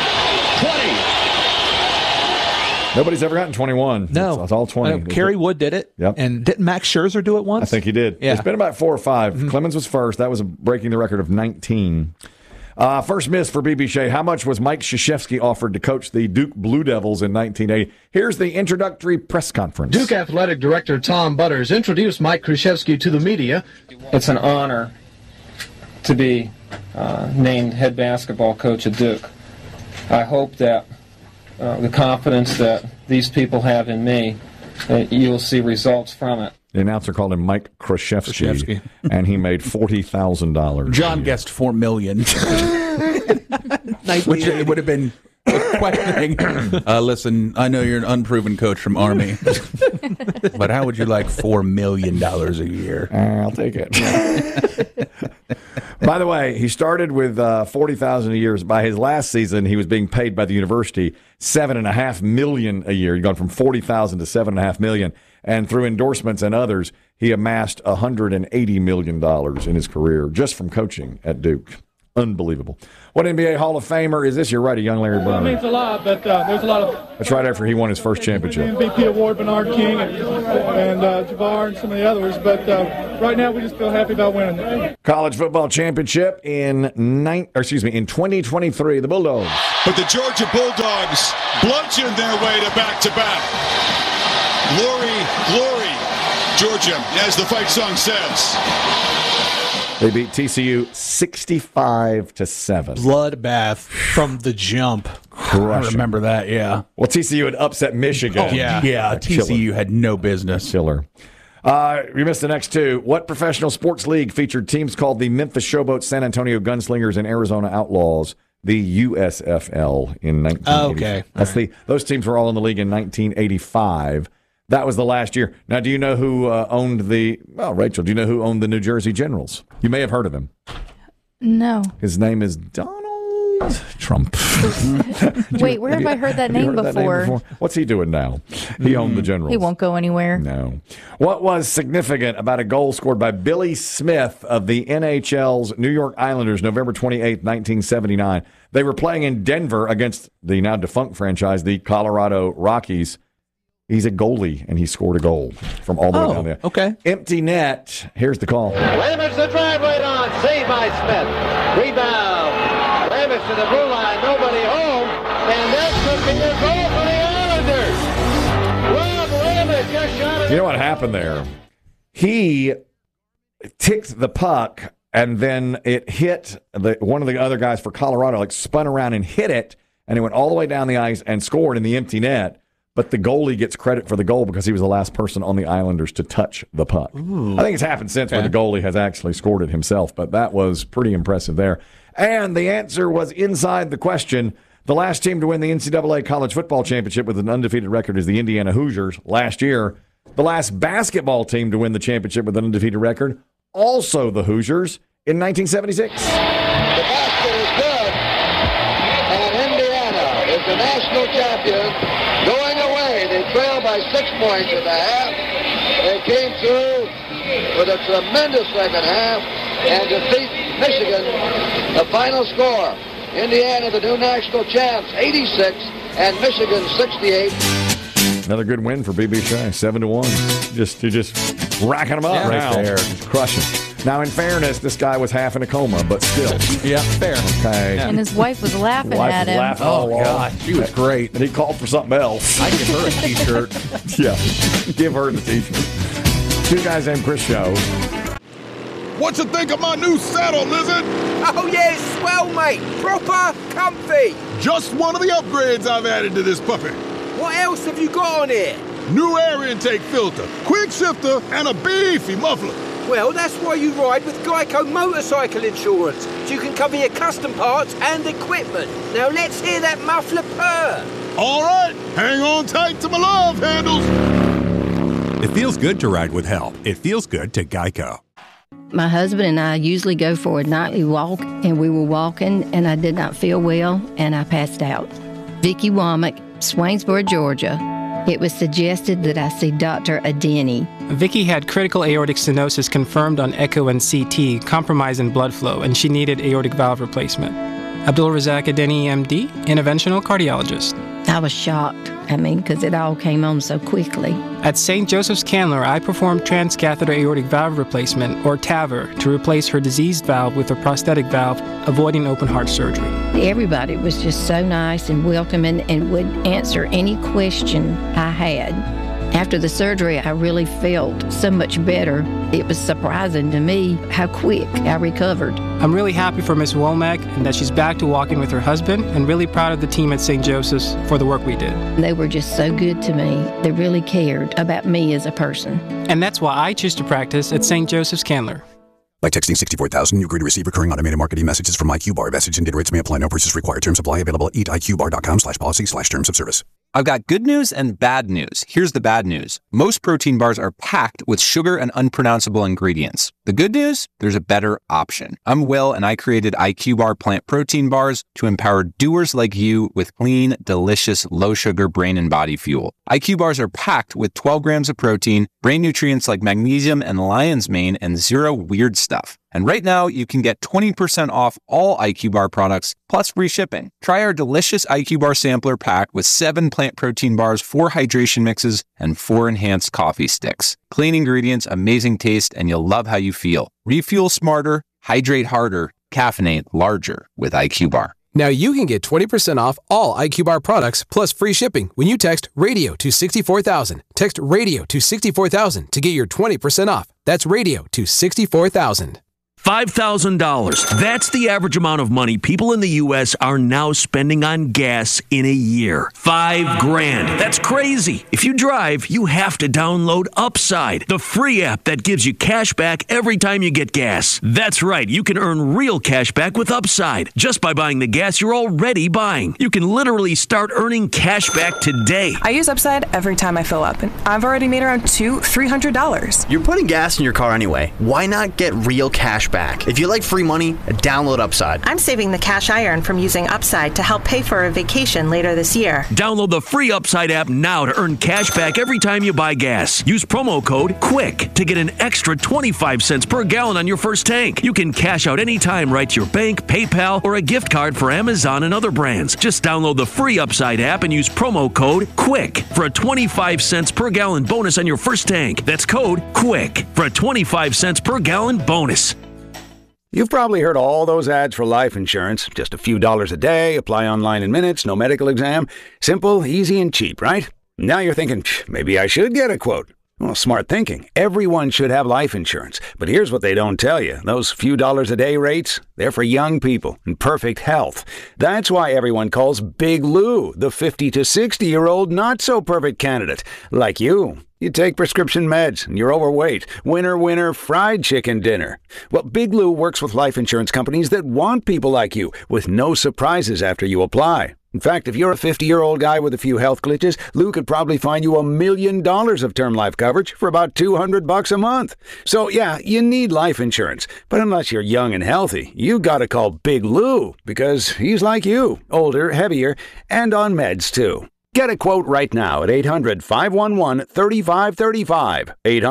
20. Nobody's ever gotten 21. No. It's all 20. Kerry Wood did it. Yep. And didn't Max Scherzer do it once? I think he did. Yeah. It's been about 4 or 5. Mm-hmm. Clemens was first. That was breaking the record of 19. First miss for BB Shea. How much was Mike Krzyzewski offered to coach the Duke Blue Devils in 1980? Here's the introductory press conference. Duke Athletic Director Tom Butters introduced Mike Krzyzewski to the media. It's an honor to be named head basketball coach at Duke. I hope that the confidence that these people have in me, you'll see results from it. The announcer called him Mike Krzyzewski, and he made $40,000. John guessed $4 million, which it would have been questioning. Listen, I know you're an unproven coach from Army, but how would you like $4 million a year? I'll take it. By the way, he started with $40,000 a year. By his last season, he was being paid by the university $7.5 million a year. He'd gone from $40,000 to $7.5 million, and through endorsements and others, he amassed $180 million in his career just from coaching at Duke. Unbelievable. What NBA Hall of Famer is this? You're right, a young Larry Bird. It means a lot, but there's a lot of... That's right after he won his first championship. MVP award, Bernard King and Jabbar and some of the others, but right now we just feel happy about winning. College football championship in 2023, the Bulldogs. But the Georgia Bulldogs bludgeoned their way to back-to-back. Glory, Georgia, as the fight song says. They beat TCU 65-7. Bloodbath from the jump. I remember that, yeah. Well, TCU had upset Michigan. Oh, yeah. TCU had no business. Killer. You missed the next two. What professional sports league featured teams called the Memphis Showboats, San Antonio Gunslingers, and Arizona Outlaws? The USFL in 1980. Those teams were all in the league in 1985. That was the last year. Now, do you know who owned Rachel, do you know who owned the New Jersey Generals? You may have heard of him. No. His name is Donald Trump. Wait, where have I heard that name before? What's he doing now? He owned the Generals. He won't go anywhere. No. What was significant about a goal scored by Billy Smith of the NHL's New York Islanders, November 28th, 1979? They were playing in Denver against the now defunct franchise, the Colorado Rockies. He's a goalie, and he scored a goal from all the way down there. Okay. Empty net. Here's the call. Ramage the drive right on. Saved by Smith. Rebound. Ramage to the blue line. Nobody home. And that could be a goal for the Islanders. Rob Ramage just shot it. You know what happened there? He ticked the puck, and then it hit one of the other guys for Colorado, spun around and hit it, and it went all the way down the ice and scored in the empty net. But the goalie gets credit for the goal because he was the last person on the Islanders to touch the puck. Ooh. I think it's happened since where the goalie has actually scored it himself, but that was pretty impressive there. And the answer was inside the question. The last team to win the NCAA College Football Championship with an undefeated record is the Indiana Hoosiers last year. The last basketball team to win the championship with an undefeated record, also the Hoosiers, in 1976. The basket is good, and Indiana is the national champion. Going away, they trailed by 6 points in the half. They came through with a tremendous second half and defeat Michigan. The final score, Indiana, the new national champs, 86, and Michigan, 68. Another good win for BB Shea, 7-1. Just racking them up right there. Just crushing. Now, in fairness, this guy was half in a coma, but still. Yeah, fair. Okay. And his wife was laughing at him. Oh, God. She was great. And he called for something else. I'd give her a T-shirt. Yeah, give her the T-shirt. Two guys named Chris Show. What you think of my new saddle, Lizard? Oh, yeah, swell, mate. Proper comfy. Just one of the upgrades I've added to this puppy. What else have you got on here? New air intake filter, quick shifter, and a beefy muffler. Well, that's why you ride with Geico Motorcycle Insurance, so you can cover your custom parts and equipment. Now let's hear that muffler purr. All right, hang on tight to my love handles. It feels good to ride with help. It feels good to Geico. My husband and I usually go for a nightly walk, and we were walking, and I did not feel well, and I passed out. Vicki Womack, Swainsboro, Georgia. It was suggested that I see Dr. Adeni. Vicki had critical aortic stenosis confirmed on echo and CT, compromising blood flow, and she needed aortic valve replacement. Abdul Razak Adeni, MD, interventional cardiologist. I was shocked, because it all came on so quickly. At St. Joseph's Candler, I performed transcatheter aortic valve replacement, or TAVR, to replace her diseased valve with a prosthetic valve, avoiding open heart surgery. Everybody was just so nice and welcoming and would answer any question I had. After the surgery, I really felt so much better. It was surprising to me how quick I recovered. I'm really happy for Miss Womack and that she's back to walking with her husband, and really proud of the team at St. Joseph's for the work we did. They were just so good to me. They really cared about me as a person. And that's why I choose to practice at St. Joseph's Candler. By texting 64,000, you agree to receive recurring automated marketing messages from IQ Bar. Message and data rates may apply. No purchase required. Terms apply. Available at eatiqbar.com/policy/terms of service. I've got good news and bad news. Here's the bad news. Most protein bars are packed with sugar and unpronounceable ingredients. The good news? There's a better option. I'm Will, and I created IQ Bar plant protein bars to empower doers like you with clean, delicious, low-sugar brain and body fuel. IQ Bars are packed with 12 grams of protein, brain nutrients like magnesium and lion's mane, and zero weird stuff. And right now, you can get 20% off all IQ Bar products, plus free shipping. Try our delicious IQ Bar sampler pack with 7 plant protein bars, 4 hydration mixes, and 4 enhanced coffee sticks. Clean ingredients, amazing taste, and you'll love how you feel. Refuel smarter, hydrate harder, caffeinate larger with IQ Bar. Now you can get 20% off all IQ Bar products plus free shipping when you text radio to 64,000. Text radio to 64,000 to get your 20% off. That's radio to 64,000. $5,000. That's the average amount of money people in the U.S. are now spending on gas in a year. $5,000. That's crazy. If you drive, you have to download Upside, the free app that gives you cash back every time you get gas. That's right. You can earn real cash back with Upside just by buying the gas you're already buying. You can literally start earning cash back today. I use Upside every time I fill up, and I've already made around $200-$300. You're putting gas in your car anyway. Why not get real cash back? If you like free money, download Upside. I'm saving the cash I earn from using Upside to help pay for a vacation later this year. Download the free Upside app now to earn cash back every time you buy gas. Use promo code QUICK to get an extra 25 cents per gallon on your first tank. You can cash out anytime right to your bank, PayPal, or a gift card for Amazon and other brands. Just download the free Upside app and use promo code QUICK for a 25 cents per gallon bonus on your first tank. That's code QUICK for a 25 cents per gallon bonus. You've probably heard all those ads for life insurance. Just a few dollars a day, apply online in minutes, no medical exam. Simple, easy, and cheap, right? Now you're thinking, maybe I should get a quote. Well, smart thinking. Everyone should have life insurance. But here's what they don't tell you. Those few dollars a day rates, they're for young people in perfect health. That's why everyone calls Big Lou the 50 to 60-year-old not-so-perfect candidate. Like you. You take prescription meds, and you're overweight. Winner, winner, fried chicken dinner. Well, Big Lou works with life insurance companies that want people like you, with no surprises after you apply. In fact, if you're a 50-year-old guy with a few health glitches, Lou could probably find you $1 million of term life coverage for about $200 a month. So, yeah, you need life insurance. But unless you're young and healthy, you gotta call Big Lou, because he's like you, older, heavier, and on meds, too. Get a quote right now at 800-511-3535,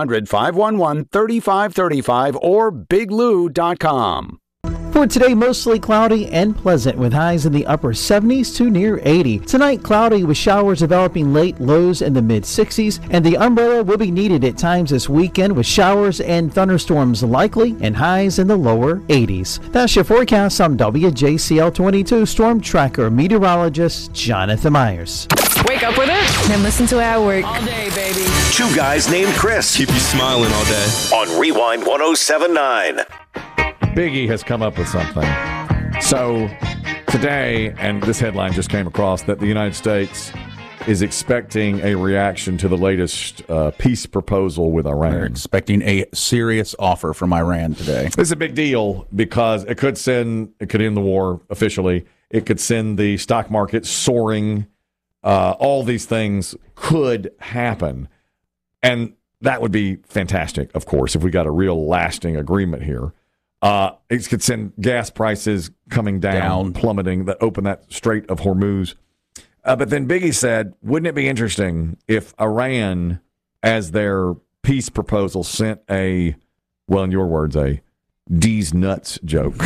800-511-3535, or biglou.com. For today, mostly cloudy and pleasant with highs in the upper 70s to near 80. Tonight, cloudy with showers developing late, lows in the mid-60s, and the umbrella will be needed at times this weekend with showers and thunderstorms likely and highs in the lower 80s. That's your forecast. I'm WJCL 22 Storm Tracker meteorologist Jonathan Myers. Wake up with it and listen to it at work. All day, baby. Two guys named Chris. Keep you smiling all day. On Rewind 1079. Biggie has come up with something. So today, and this headline just came across, that the United States is expecting a reaction to the latest peace proposal with Iran. They're expecting a serious offer from Iran today. This is a big deal because it could end the war officially. It could send the stock market soaring. All these things could happen. And that would be fantastic, of course, if we got a real lasting agreement here. It could send gas prices coming down, plummeting, that open that Strait of Hormuz. But then Biggie said, wouldn't it be interesting if Iran, as their peace proposal, sent in your words, a D's nuts joke.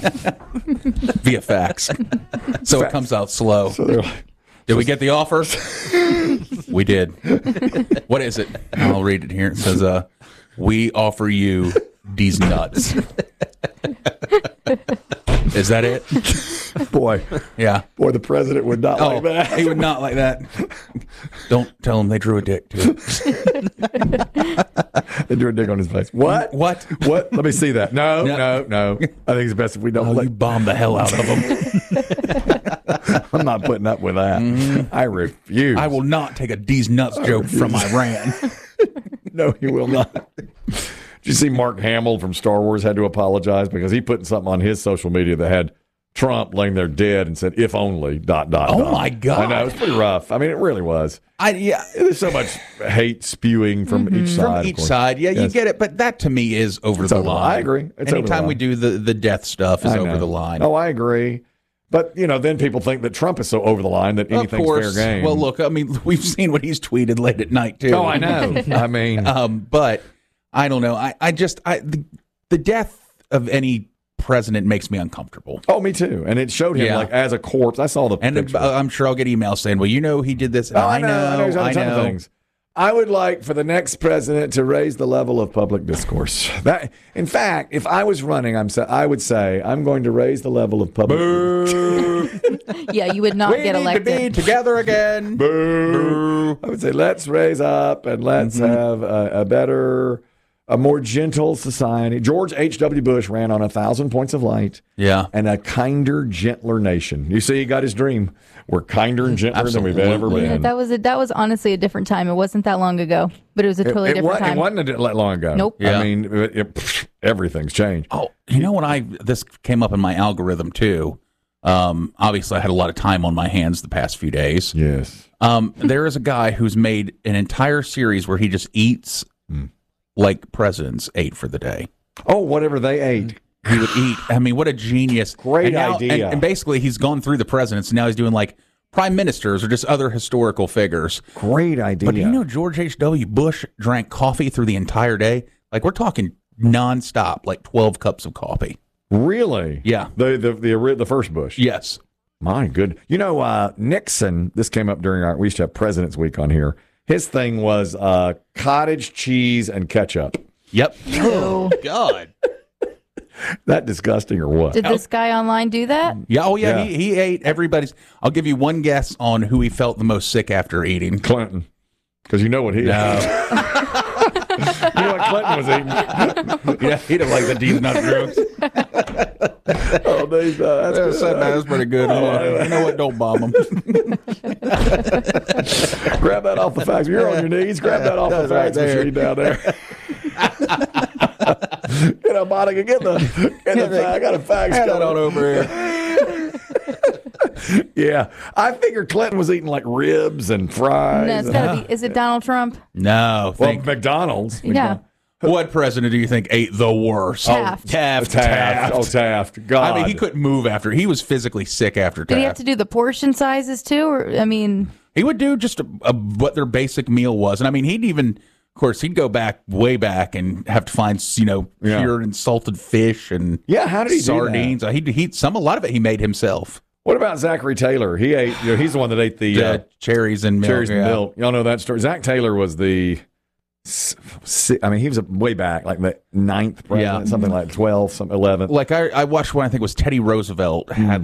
Via fax. So it comes out slow. So they're like, did we get the offer? We did. What is it? I'll read it here. It says, we offer you these nuts. Is that it? Boy. Yeah. Boy, the president would not like that. He would not like that. Don't tell him they drew a dick, too. They drew a dick on his face. What? What? Let me see that. No. I think it's best if we don't. You bomb the hell out of him. I'm not putting up with that. Mm-hmm. I refuse. I will not take a D's nuts joke from Iran. No, you will not. Did you see Mark Hamill from Star Wars had to apologize because he put something on his social media that had Trump laying there dead and said, "If only." ... Oh my God! I know, it's pretty rough. I mean, it really was. There's so much hate spewing from each side. From each side, yeah, you get it. But that to me is over the line. I agree. Anytime we do the death stuff is over the line. Oh, I agree. But, then people think that Trump is so over the line that anything's fair game. Well, look, I mean, we've seen what he's tweeted late at night, too. Oh, I know. I mean. But I don't know. The death of any president makes me uncomfortable. Oh, me too. And it showed him like as a corpse. I saw the picture. I'm sure I'll get emails saying, well, he did this. I know. Things. I would like for the next president to raise the level of public discourse. In fact, if I was running, I would say I'm going to raise the level of public discourse. Yeah, you would not get elected. We need to be together again. Boo. I would say let's raise up and let's have a more gentle society. George H.W. Bush ran on 1,000 points of light. Yeah. And a kinder, gentler nation. You see, he got his dream. We're kinder and gentler than we've ever been. Yeah, that was honestly a different time. It wasn't that long ago, but it was a totally different time. It wasn't that long ago. Nope. Yeah. I mean, everything's changed. Oh, this came up in my algorithm too. Obviously, I had a lot of time on my hands the past few days. Yes. There is a guy who's made an entire series where he just eats like presidents ate for the day. Oh, whatever they ate. He would eat. I mean, what a genius. Great idea. And basically, he's gone through the presidents, and now he's doing like prime ministers or just other historical figures. Great idea. But do you know George H.W. Bush drank coffee through the entire day? Like, we're talking nonstop, like 12 cups of coffee. Really? Yeah. The first Bush? Yes. My good. Nixon, this came up during we used to have President's Week on here. His thing was cottage cheese and ketchup. Yep. Oh, God. That disgusting or what? Did this guy online do that? Yeah. Oh, yeah. He ate everybody's. I'll give you one guess on who he felt the most sick after eating. Clinton. Because you know what he ate. You know what Clinton was eating? Yeah, he didn't like the D's nut jokes. Oh, that's pretty good. You know what? Don't bomb him. Grab that off the fax. You're on your knees. Grab that off the fax machine down there. Monica, get the I got a fax going on over here. Yeah, I figured Clinton was eating like ribs and fries. No, it's gotta be. Is it Donald Trump? No, McDonald's. Yeah. What president do you think ate the worst? Taft. Taft. Oh, Taft. God. I mean, he couldn't move after. He was physically sick after Taft. Did he have to do the portion sizes too? Or he would do just what their basic meal was, and I mean, of course, he'd go way back and have to find, cured and salted fish and how did he sardines. Do that? A lot of it he made himself. What about Zachary Taylor? He ate. He's the one that ate the cherries and milk. Cherries and milk. Y'all know that story. Zach Taylor was the. I mean, he was way back, like the 9th president, something like 12th, some 11th. Like I watched one. I think it was Teddy Roosevelt had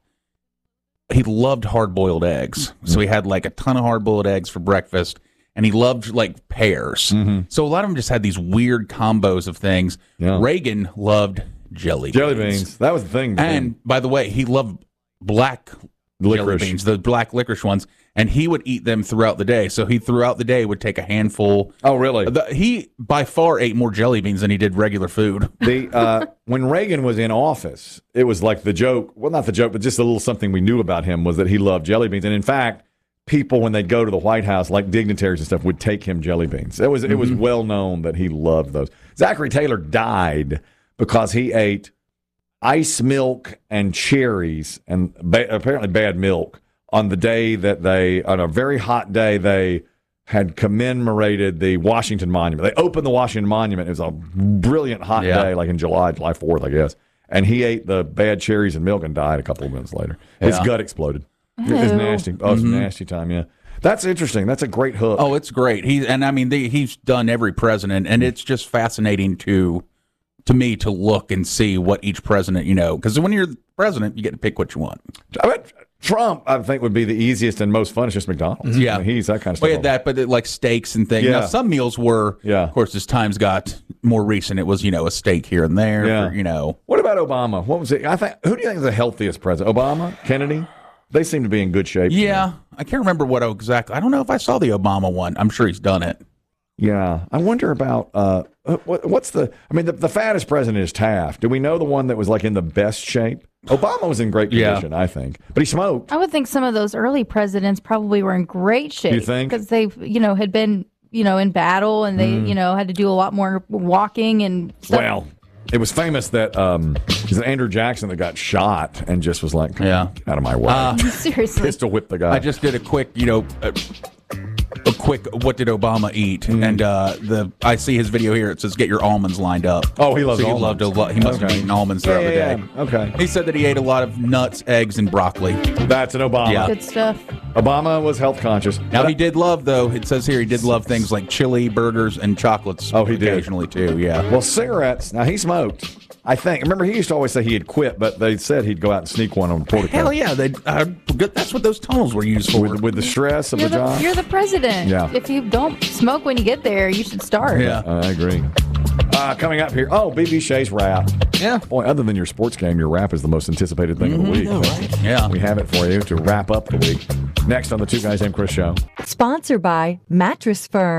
he loved hard-boiled eggs, so he had like a ton of hard-boiled eggs for breakfast. And he loved like pears. Mm-hmm. So a lot of them just had these weird combos of things. Yeah. Reagan loved jelly beans. That was the thing. And by the way, he loved black jelly beans, the black licorice ones. And he would eat them throughout the day. So he throughout the day would take a handful. Oh, really? He by far ate more jelly beans than he did regular food. When Reagan was in office, it was like the joke. Well, not the joke, but just a little something we knew about him was that he loved jelly beans. And in fact, people, when they'd go to the White House, like dignitaries and stuff, would take him jelly beans. It was well known that he loved those. Zachary Taylor died because he ate ice milk and cherries and apparently bad milk on the day that on a very hot day, they had commemorated the Washington Monument. They opened the Washington Monument. It was a brilliant hot day, like in July 4th, I guess. And he ate the bad cherries and milk and died a couple of minutes later. His gut exploded. It's nasty. Oh, it's a nasty time, yeah. That's interesting. That's a great hook. Oh, it's great. He's done every president, and it's just fascinating to me to look and see what each president, because when you're the president, you get to pick what you want. I bet Trump, I think, would be the easiest and most fun. It's just McDonald's. Yeah. I mean, he's that kind of stuff. We had that, but like steaks and things. Yeah. Now, some meals were, of course, as times got more recent, it was, a steak here and there. Yeah. What about Obama? What was it? Who do you think is the healthiest president? Obama? Kennedy? They seem to be in good shape. Yeah. I can't remember what exactly. I don't know if I saw the Obama one. I'm sure he's done it. Yeah. I wonder about what's the fattest president is Taft. Do we know the one that was like in the best shape? Obama was in great condition, I think. But he smoked. I would think some of those early presidents probably were in great shape. You think? Because they, had been, in battle and they, had to do a lot more walking and stuff. Well, it was famous that is it Andrew Jackson that got shot and just was like, get out of my way. Seriously. Pistol whipped the guy. I just did a quick, a quick what did Obama eat? And I see his video here. It says get your almonds lined up. Oh, he loves almonds. He must have eaten almonds throughout the day. Okay. He said that he ate a lot of nuts, eggs, and broccoli. That's an Obama. Yeah. Good stuff. Obama was health conscious. Now he did love, though. It says here he did love things like chili, burgers, and chocolates. Oh, he occasionally too. Yeah. Well, cigarettes. Now he smoked. I think. Remember, he used to always say he had quit, but they said he'd go out and sneak one on the portico. Hell yeah! That's what those tunnels were used for. With the stress of the job. You're the president. Yeah. If you don't smoke when you get there, you should start. Yeah, I agree. Coming up here, BB Shea's rap. Yeah. Boy, other than your sports game, your rap is the most anticipated thing of the week. Right. Yeah. We have it for you to wrap up the week. Next on the Two Guys Named Chris show. Sponsored by Mattress Firm.